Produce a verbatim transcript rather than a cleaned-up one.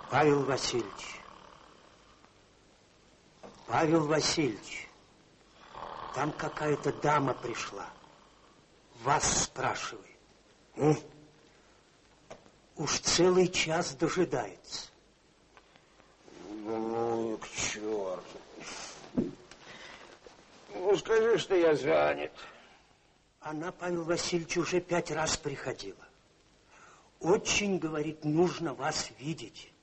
Павел Васильевич. Павел Васильевич. Там какая-то дама пришла. Вас спрашивает. М? Уж целый час дожидается. Ну, к черту. Ну, скажи, что я занят. Она, Павел Васильевич, уже пять раз приходила. Очень, говорит, нужно вас видеть.